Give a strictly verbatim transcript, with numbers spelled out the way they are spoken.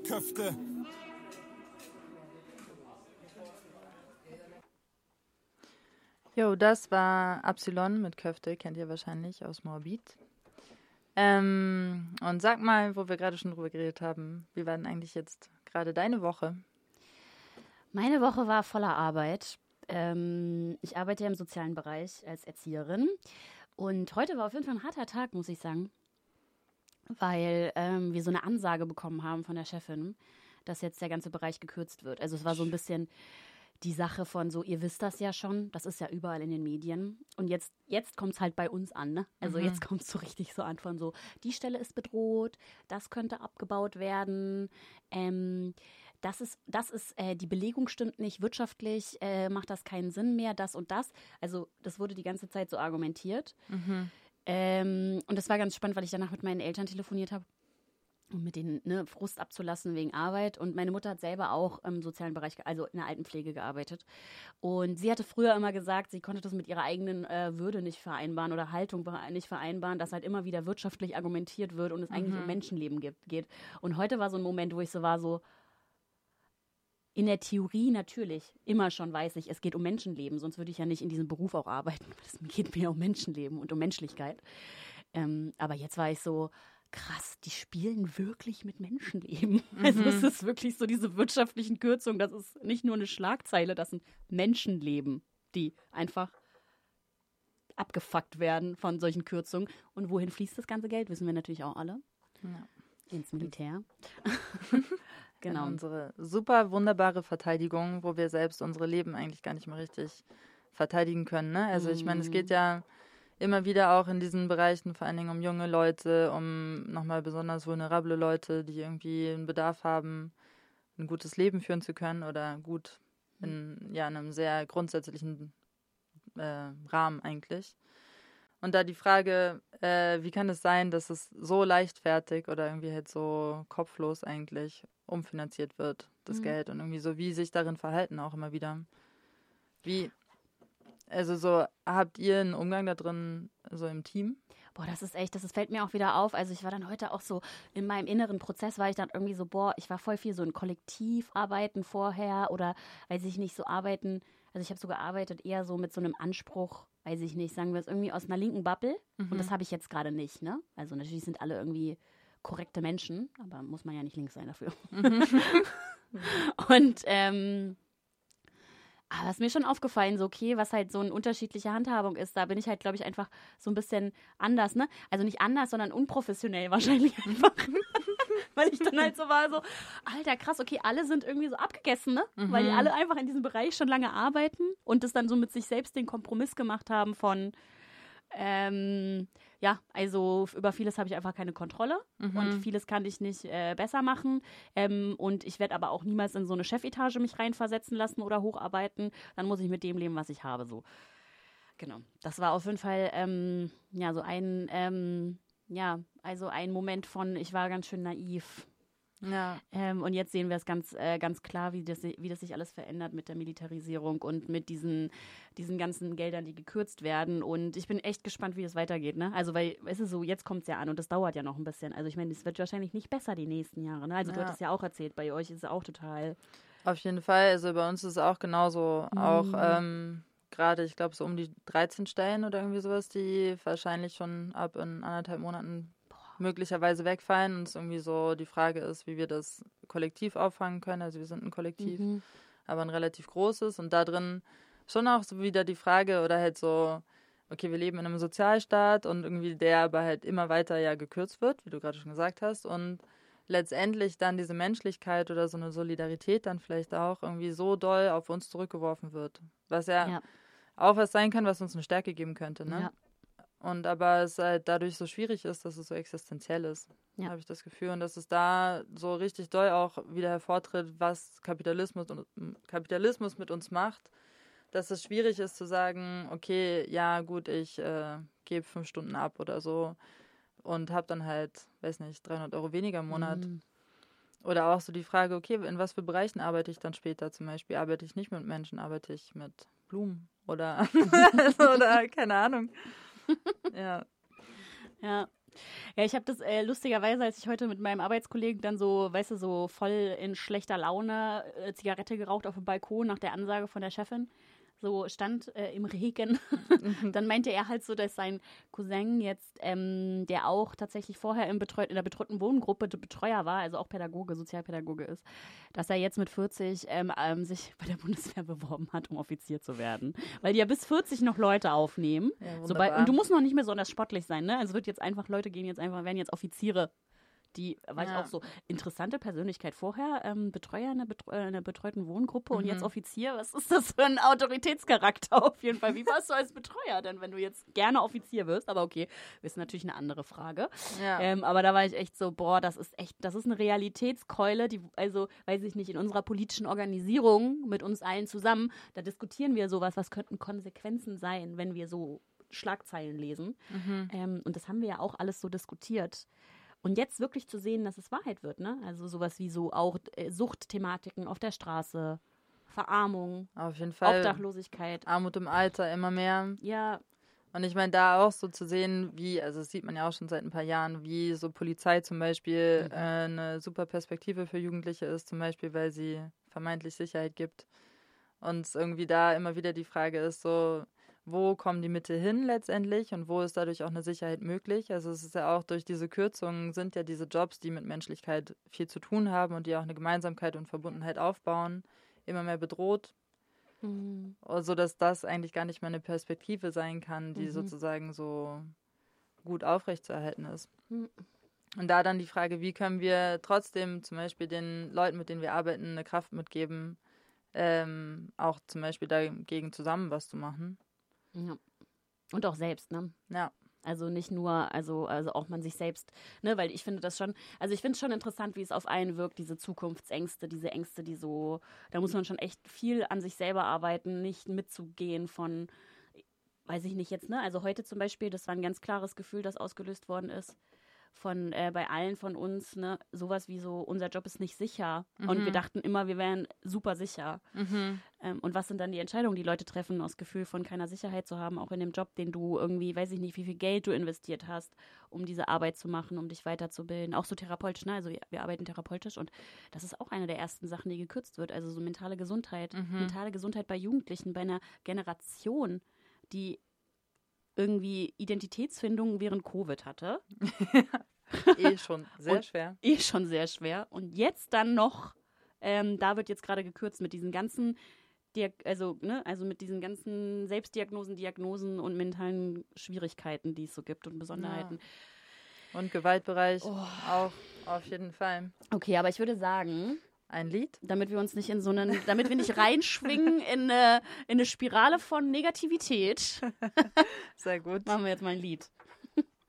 Köfte. Jo, das war Absilon mit Köfte, kennt ihr wahrscheinlich aus Moabit. Ähm, und sag mal, wo wir gerade schon drüber geredet haben, wie war denn eigentlich jetzt gerade deine Woche? Meine Woche war voller Arbeit. Ähm, ich arbeite ja im sozialen Bereich als Erzieherin. Und heute war auf jeden Fall ein harter Tag, muss ich sagen. Weil ähm, wir so eine Ansage bekommen haben von der Chefin, dass jetzt der ganze Bereich gekürzt wird. Also es war so ein bisschen die Sache von so, ihr wisst das ja schon, das ist ja überall in den Medien. Und jetzt, jetzt kommt es halt bei uns an, ne? Also Mhm. jetzt kommt es so richtig so an von so, die Stelle ist bedroht, das könnte abgebaut werden, ähm, das ist, das ist, äh, die Belegung stimmt nicht, wirtschaftlich äh, macht das keinen Sinn mehr, das und das. Also das wurde die ganze Zeit so argumentiert. Mhm. Ähm, und das war ganz spannend, weil ich danach mit meinen Eltern telefoniert habe, um mit denen ne, Frust abzulassen wegen Arbeit. Und meine Mutter hat selber auch im sozialen Bereich, also in der Altenpflege gearbeitet. Und sie hatte früher immer gesagt, sie konnte das mit ihrer eigenen äh, Würde nicht vereinbaren oder Haltung nicht vereinbaren, dass halt immer wieder wirtschaftlich argumentiert wird und es eigentlich Mhm. um Menschenleben gibt, geht. Und heute war so ein Moment, wo ich so war, so in der Theorie natürlich, immer schon weiß ich, es geht um Menschenleben, sonst würde ich ja nicht in diesem Beruf auch arbeiten. Es geht mir um Menschenleben und um Menschlichkeit. Ähm, aber jetzt war ich so, krass, die spielen wirklich mit Menschenleben. Mhm. Also es ist wirklich so diese wirtschaftlichen Kürzungen, das ist nicht nur eine Schlagzeile, das sind Menschenleben, die einfach abgefuckt werden von solchen Kürzungen. Und wohin fließt das ganze Geld, wissen wir natürlich auch alle. Ja. Ins Militär. Genau. Genau. Unsere super wunderbare Verteidigung, wo wir selbst unsere Leben eigentlich gar nicht mehr richtig verteidigen können. Ne? Also ich meine, es geht ja immer wieder auch in diesen Bereichen vor allen Dingen um junge Leute, um nochmal besonders vulnerable Leute, die irgendwie einen Bedarf haben, ein gutes Leben führen zu können oder gut in ja, einem sehr grundsätzlichen äh, Rahmen eigentlich. Und da die Frage, äh, wie kann es sein, dass es so leichtfertig oder irgendwie halt so kopflos eigentlich umfinanziert wird, das Mhm. Geld und irgendwie so, wie sich darin verhalten auch immer wieder. Wie, also so, habt ihr einen Umgang da drin so im Team? Boah, das ist echt, das ist, fällt mir auch wieder auf. Also ich war dann heute auch so, in meinem inneren Prozess war ich dann irgendwie so, boah, ich war voll viel so in Kollektivarbeiten vorher oder, weiß ich nicht, so arbeiten, also ich habe so gearbeitet eher so mit so einem Anspruch, weiß ich nicht, sagen wir es irgendwie aus einer linken Bubble Mhm. und das habe ich jetzt gerade nicht, ne? Also natürlich sind alle irgendwie korrekte Menschen, aber muss man ja nicht links sein dafür. Mhm. Und ähm, aber es ist mir schon aufgefallen, so okay, was halt so eine unterschiedliche Handhabung ist, da bin ich halt, glaube ich, einfach so ein bisschen anders, ne? Also nicht anders, sondern unprofessionell wahrscheinlich einfach. Weil ich dann halt so war, so, Alter, krass, okay, alle sind irgendwie so abgegessen, ne? Mhm. Weil die alle einfach in diesem Bereich schon lange arbeiten und das dann so mit sich selbst den Kompromiss gemacht haben von, ähm, ja, also über vieles habe ich einfach keine Kontrolle Mhm. und vieles kann ich nicht äh, besser machen ähm, und ich werde aber auch niemals in so eine Chefetage mich reinversetzen lassen oder hocharbeiten, dann muss ich mit dem leben, was ich habe, so. Genau, das war auf jeden Fall, ähm, ja, so ein, ähm, ja, also ein Moment von, ich war ganz schön naiv. Ja. Ähm, und jetzt sehen wir es ganz, äh, ganz klar, wie das, wie das sich alles verändert mit der Militarisierung und mit diesen, diesen ganzen Geldern, die gekürzt werden. Und ich bin echt gespannt, wie das weitergeht. Ne? Also, weil, es ist so, jetzt kommt es ja an und das dauert ja noch ein bisschen. Also, ich meine, es wird wahrscheinlich nicht besser die nächsten Jahre. Ne? Also, du Ja. hattest ja auch erzählt, bei euch ist es auch total. Auf jeden Fall, also bei uns ist es auch genauso, Mhm. auch ähm, gerade, ich glaube, so um die dreizehn Stellen oder irgendwie sowas, die wahrscheinlich schon ab in anderthalb Monaten möglicherweise wegfallen und es irgendwie so die Frage ist, wie wir das kollektiv auffangen können. Also wir sind ein Kollektiv, Mhm. aber ein relativ großes und da drin schon auch so wieder die Frage oder halt so, okay, wir leben in einem Sozialstaat und irgendwie der aber halt immer weiter ja gekürzt wird, wie du gerade schon gesagt hast und letztendlich dann diese Menschlichkeit oder so eine Solidarität dann vielleicht auch irgendwie so doll auf uns zurückgeworfen wird. Was ja, Ja. auch was sein kann, was uns eine Stärke geben könnte, ne? Ja. Und aber es halt dadurch so schwierig ist, dass es so existenziell ist, Ja. habe ich das Gefühl. Und dass es da so richtig doll auch wieder hervortritt, was Kapitalismus und Kapitalismus mit uns macht. Dass es schwierig ist zu sagen, okay, ja gut, ich äh, gebe fünf Stunden ab oder so und habe dann halt, weiß nicht, dreihundert Euro weniger im Monat. Mhm. Oder auch so die Frage, okay, in was für Bereichen arbeite ich dann später zum Beispiel? Arbeite ich nicht mit Menschen, arbeite ich mit Blumen oder, oder keine Ahnung. Ja. Ja, Ja, ich habe das äh, lustigerweise, als ich heute mit meinem Arbeitskollegen dann so, weißt du, so voll in schlechter Laune äh, Zigarette geraucht auf dem Balkon nach der Ansage von der Chefin, so stand äh, im Regen. Dann meinte er halt so, dass sein Cousin jetzt, ähm, der auch tatsächlich vorher im Betreut, in der betreuten Wohngruppe Betreuer war, also auch Pädagoge, Sozialpädagoge ist, dass er jetzt mit vierzig ähm, ähm, sich bei der Bundeswehr beworben hat, um Offizier zu werden. Weil die ja bis vierzig noch Leute aufnehmen. Ja, so bei, und du musst noch nicht mehr besonders sportlich sein, ne? Also wird jetzt einfach, Leute gehen jetzt einfach, werden jetzt Offiziere. Die war ich Ja. auch so, interessante Persönlichkeit vorher, ähm, Betreuer in einer, Betreu in einer betreuten Wohngruppe und Mhm. jetzt Offizier. Was ist das für ein Autoritätscharakter auf jeden Fall? Wie warst du als Betreuer denn, wenn du jetzt gerne Offizier wirst? Aber okay, ist natürlich eine andere Frage. Ja. Ähm, aber da war ich echt so, boah, das ist echt, das ist eine Realitätskeule, die, also, weiß ich nicht, in unserer politischen Organisation mit uns allen zusammen, da diskutieren wir sowas, was könnten Konsequenzen sein, wenn wir so Schlagzeilen lesen. Mhm. Ähm, und das haben wir ja auch alles so diskutiert. Und jetzt wirklich zu sehen, dass es Wahrheit wird, ne? Also sowas wie so auch äh, Suchtthematiken auf der Straße, Verarmung, Auf jeden Fall. Obdachlosigkeit. Armut im Alter immer mehr. Ja, Und ich meine, da auch so zu sehen, wie, also das sieht man ja auch schon seit ein paar Jahren, wie so Polizei zum Beispiel Mhm. äh, eine super Perspektive für Jugendliche ist, zum Beispiel, weil sie vermeintlich Sicherheit gibt. Und irgendwie da immer wieder die Frage ist so, wo kommen die Mittel hin letztendlich und wo ist dadurch auch eine Sicherheit möglich? Also es ist ja auch durch diese Kürzungen sind ja diese Jobs, die mit Menschlichkeit viel zu tun haben und die auch eine Gemeinsamkeit und Verbundenheit aufbauen, immer mehr bedroht. Mhm. So dass das eigentlich gar nicht mehr eine Perspektive sein kann, die Mhm. sozusagen so gut aufrechtzuerhalten ist. Mhm. Und da dann die Frage, wie können wir trotzdem zum Beispiel den Leuten, mit denen wir arbeiten, eine Kraft mitgeben, ähm, auch zum Beispiel dagegen zusammen was zu machen. Ja. Und auch selbst, ne? Ja. Also nicht nur, also, also auch man sich selbst, ne, weil ich finde das schon, also ich finde es schon interessant, wie es auf einen wirkt, diese Zukunftsängste, diese Ängste, die so, da muss man schon echt viel an sich selber arbeiten, nicht mitzugehen von, weiß ich nicht jetzt, ne, also heute zum Beispiel, das war ein ganz klares Gefühl, das ausgelöst worden ist von, äh, bei allen von uns, ne, sowas wie so, unser Job ist nicht sicher Mhm. und wir dachten immer, wir wären super sicher. Mhm. Ähm, und was sind dann die Entscheidungen, die Leute treffen, aus Gefühl von keiner Sicherheit zu haben, auch in dem Job, den du irgendwie, weiß ich nicht, wie viel Geld du investiert hast, um diese Arbeit zu machen, um dich weiterzubilden. Auch so therapeutisch, ne? Also wir, wir arbeiten therapeutisch und das ist auch eine der ersten Sachen, die gekürzt wird. Also so mentale Gesundheit. Mhm. Mentale Gesundheit bei Jugendlichen, bei einer Generation, die irgendwie Identitätsfindung während Covid hatte. Eh schon sehr Und schwer. Eh schon sehr schwer. Und jetzt dann noch, ähm, da wird jetzt gerade gekürzt mit diesen ganzen, Diag- also, ne, also mit diesen ganzen Selbstdiagnosen, Diagnosen und mentalen Schwierigkeiten, die es so gibt und Besonderheiten. Und Gewaltbereich Oh. auch auf jeden Fall. Okay, aber ich würde sagen, Ein Lied? damit wir uns nicht in so einen, damit wir nicht reinschwingen in eine, in eine Spirale von Negativität, Sehr gut. machen wir jetzt mal ein Lied.